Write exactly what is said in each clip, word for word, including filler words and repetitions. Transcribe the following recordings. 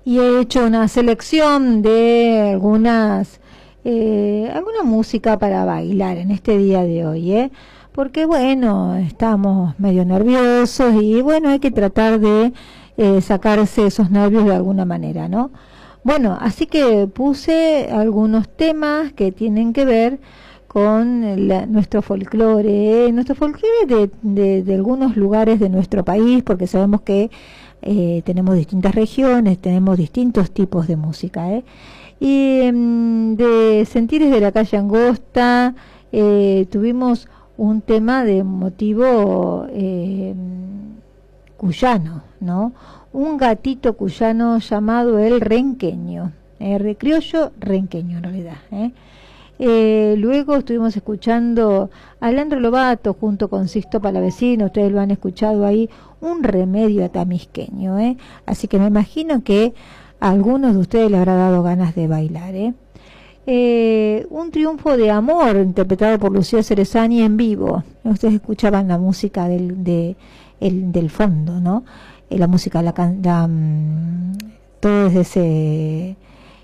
y he hecho una selección de algunas eh, alguna música para bailar en este día de hoy, ¿eh? Porque bueno, estamos medio nerviosos y bueno, hay que tratar de eh, sacarse esos nervios de alguna manera, ¿no? Bueno, así que puse algunos temas que tienen que ver con la, nuestro folclore, ¿eh? Nuestro folclore de, de, de algunos lugares de nuestro país, porque sabemos que eh, tenemos distintas regiones, tenemos distintos tipos de música, ¿eh? Y mm, de Sentires de la Calle Angosta eh, tuvimos un tema de motivo eh, cuyano, ¿no? Un gatito cuyano llamado el renqueño, eh, criollo renqueño en realidad, ¿eh? Eh, luego estuvimos escuchando a Leandro Lobato junto con Sixto Palavecino, ustedes lo han escuchado ahí, un remedio atamisqueño, ¿eh? Así que me imagino que a algunos de ustedes les habrá dado ganas de bailar, ¿eh? Eh, un triunfo de amor interpretado por Lucía Cerezani en vivo. Ustedes escuchaban la música del, de, el, del fondo, ¿no? Eh, la música, la, la todo ese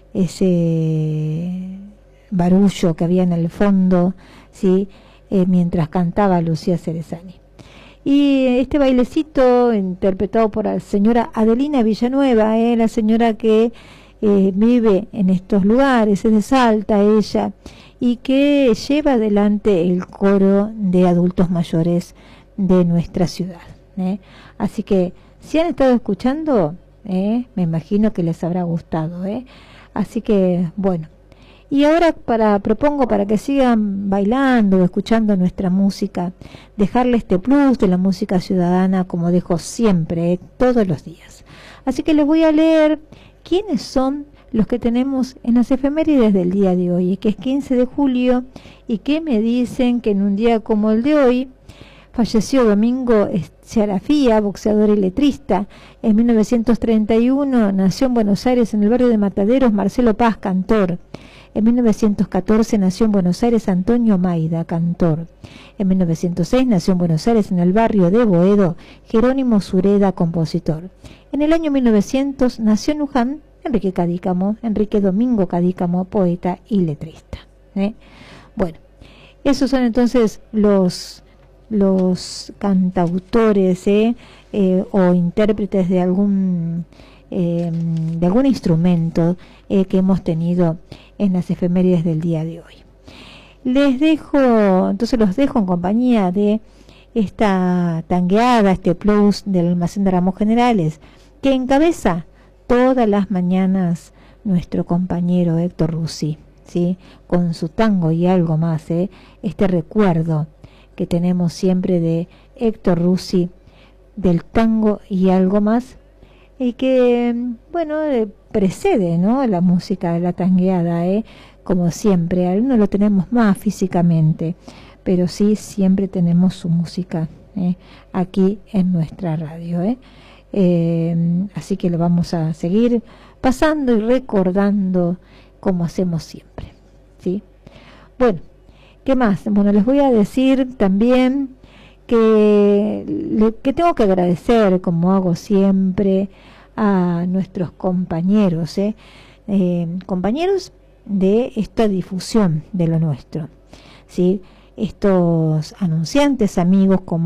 ese barullo que había en el fondo, sí, eh, mientras cantaba Lucía Cerezani. Y este bailecito interpretado por la señora Adelina Villanueva, eh, la señora que eh, vive en estos lugares, es de Salta ella, y que lleva adelante el coro de adultos mayores de nuestra ciudad, eh. Así que si han estado escuchando, eh, me imagino que les habrá gustado, eh. Así que bueno, y ahora para propongo para que sigan bailando o escuchando nuestra música, dejarle este plus de la música ciudadana como dejo siempre, eh, todos los días. Así que les voy a leer quiénes son los que tenemos en las efemérides del día de hoy, que es quince de julio, y que me dicen que en un día como el de hoy falleció Domingo Schiarafia, boxeador y letrista. En mil novecientos treinta y uno nació en Buenos Aires, en el barrio de Mataderos, Marcelo Paz, cantor. En mil novecientos catorce nació en Buenos Aires Antonio Maida, cantor. En mil novecientos seis nació en Buenos Aires, en el barrio de Boedo, Jerónimo Sureda, compositor. En el año mil novecientos nació en Luján Enrique Cadícamo, Enrique Domingo Cadícamo, poeta y letrista, ¿eh? Bueno, esos son entonces los los cantautores, ¿eh? Eh, o intérpretes de algún eh, de algún instrumento eh, que hemos tenido en las efemérides del día de hoy. Les dejo, entonces los dejo en compañía de esta tangueada, este plus del Almacén de Ramos Generales, que encabeza todas las mañanas nuestro compañero Héctor Russi, ¿sí? Con su tango y algo más, ¿eh? Este recuerdo que tenemos siempre de Héctor Russi, del tango y algo más, y que, bueno, eh, precede, ¿no?, la música de la tangueada, ¿eh? Como siempre, algunos lo tenemos más físicamente, pero sí siempre tenemos su música, ¿eh? Aquí en nuestra radio, ¿eh? Eh, así que lo vamos a seguir pasando y recordando como hacemos siempre, ¿sí? Bueno, ¿qué más? Bueno, les voy a decir también que, le, que tengo que agradecer, como hago siempre, a nuestros compañeros, ¿eh? Eh, compañeros de esta difusión de lo nuestro, ¿sí? Estos anunciantes, amigos como